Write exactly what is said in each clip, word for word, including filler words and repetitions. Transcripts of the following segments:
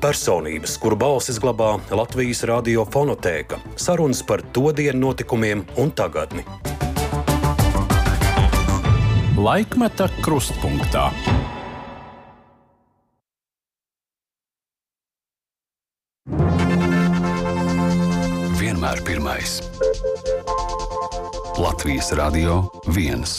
personības, kuru balsis glabā Latvijas radio fonotēka, sarunas par todienu notikumiem un tagadni. Laikmeta krustpunktā. Vienmēr pirmais. Latvijas radio viens.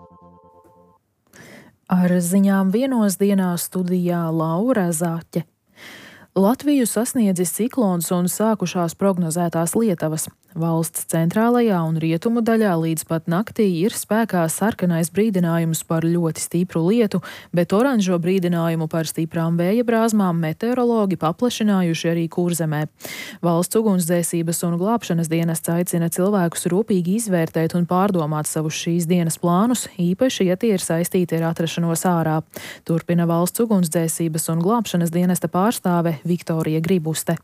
Ar ziņām vienos dienās studijā Laura Zaķe. Latviju sasniedzis ciklons un sākušās prognozētās lietavas. Valsts centrālajā un rietumu daļā līdz pat naktī ir spēkā sarkanais brīdinājums par ļoti stipru lietu, bet oranžo brīdinājumu par stiprām vēja brāzmām meteorologi paplašinājuši arī Kurzemē. Valsts ugunsdzēsības un glābšanas dienests aicina cilvēkus rūpīgi izvērtēt un pārdomāt savus šīs dienas plānus, īpaši, ja tie ir saistīti ar atrašanos ārā. Turpina Valsts ugunsdzēsības un glābšanas dienesta pārstāve Viktorija Gribuste.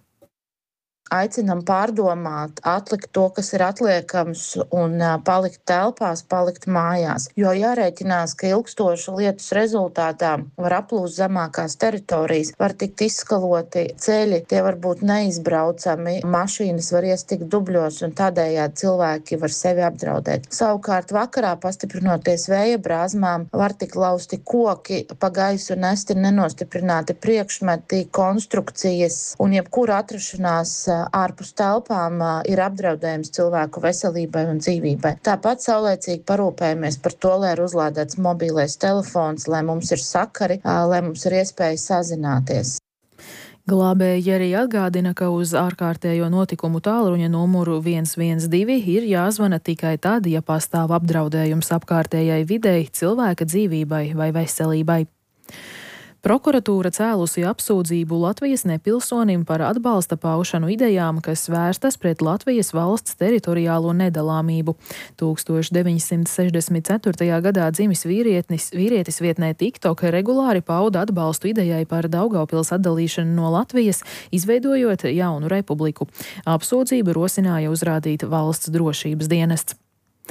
Aicinam pārdomāt, atlikt to, kas ir atliekams, un palikt telpās, palikt mājās. Jo jārēķinās, ka ilgstošu lietus rezultātā var aplūst zemākās teritorijas, var tikt izskaloti ceļi, tie var būt neizbraucami, mašīnas var iestikt dubļos, un tādējādi cilvēki var sevi apdraudēt. Savukārt vakarā, pastiprinoties vēja brāzmām, var tikt lausti koki, pa gaisu nesti nenostiprināti priekšmeti, konstrukcijas, un jebkura atrašanās ārpus telpām ir apdraudējums cilvēku veselībai un dzīvībai. Tāpat saulēcīgi parūpējamies par to, lai ir uzlādēts mobilais telefons, lai mums ir sakari, lai mums ir iespēja sazināties. Glābēji arī atgādina, ka uz ārkārtējo notikumu tālruņa numuru viens viens divi ir jāzvana tikai tad, ja pastāv apdraudējums apkārtējai videi, cilvēka dzīvībai vai veselībai. Prokuratūra cēlusi apsūdzību Latvijas nepilsonim par atbalsta paušanu idejām, kas vērstas pret Latvijas valsts teritoriālo nedalāmību. tūkstoš deviņsimt sešdesmit ceturtajā gadā dzimis vīrietis, vīrietis vietnē TikTok regulāri pauda atbalstu idejai par Daugavpils atdalīšanu no Latvijas, izveidojot jaunu republiku. Apsūdzību rosināja uzrādīt valsts drošības dienests.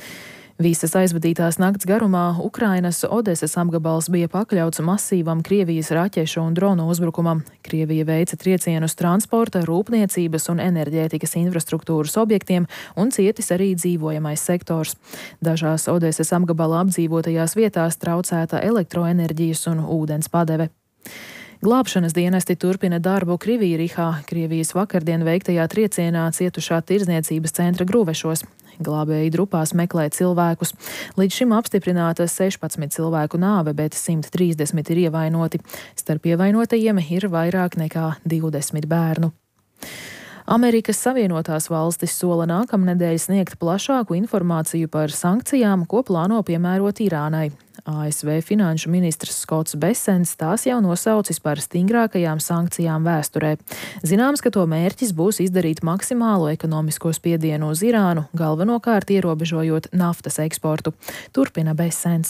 Visas aizvadītās nakts garumā Ukrainas Odesas apgabals bija pakļauts masīvam Krievijas raķešu un dronu uzbrukumam. Krievija veica triecienus transporta, rūpniecības un enerģētikas infrastruktūras objektiem un cietis arī dzīvojamais sektors. Dažās Odesas apgabala apdzīvotajās vietās traucēta elektroenerģijas un ūdens padeve. Glābšanas dienesti turpina darbu Krivirihā, Krievijas vakardien veiktajā triecienā cietušā tirdzniecības centra Gruvešos. Glābēji grupās meklē cilvēkus. Līdz šim apstiprināta sešpadsmit cilvēku nāve, bet simt trīsdesmit ir ievainoti. Starp ievainotajiem ir vairāk nekā divdesmit bērnu. Amerikas Savienotās valstis sola nākamnedēļ sniegt plašāku informāciju par sankcijām, ko plāno piemērot Irānai. A S V finanšu ministrs Skots Besens tās jau nosaucis par stingrākajām sankcijām vēsturē. Zināms, ka to mērķis būs izdarīt maksimālo ekonomisko spiedienu uz Irānu, galvenokārt ierobežojot naftas eksportu. Turpina Besens.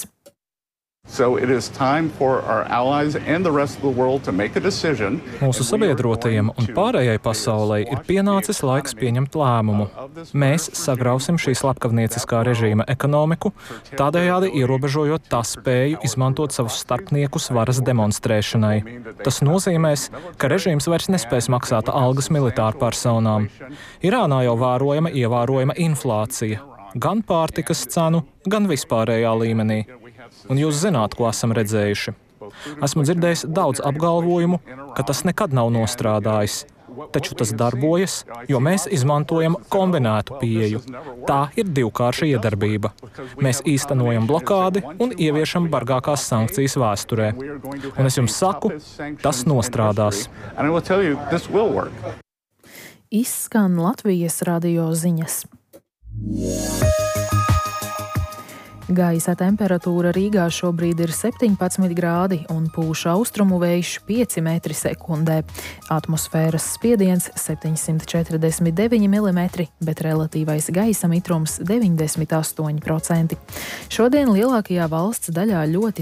So it is time for our allies and the rest of the world to make a decision. Mūsu sabiedrotajiem un pārējai pasaulei ir pienācis laiks pieņemt lēmumu. Mēs sagrausim šī slepkavnieciskā režīma ekonomiku, tādējādi ierobežojot tā spēju izmantot savus starpniekus varas demonstrēšanai. Tas nozīmēs, ka režīms vairs nespēs maksāt algas militāru personām. Irānā jau vērojama ievērojama inflācija, gan pārtikas cenu, gan vispārējā līmenī. Un jūs zināt, ko esam redzējuši. Esmu dzirdējis daudz apgalvojumu, ka tas nekad nav nostrādājis. Taču tas darbojas, jo mēs izmantojam kombinētu pieeju. Tā ir divkārša iedarbība. Mēs īstenojam blokādi un ieviešam bargākās sankcijas vēsturē. Un es jums saku, tas nostrādās. Izskan Latvijas radio ziņas. Gaisa temperatūra Rīgā šobrīd ir septiņpadsmit grādi un pūš austrumu vējš pieci metri sekundē. Atmosfēras spiediens septiņsimt četrdesmit deviņi milimetri, bet relatīvais gaisa mitrums deviņdesmit astoņi procenti. Šodien lielākajā valsts daļā ļoti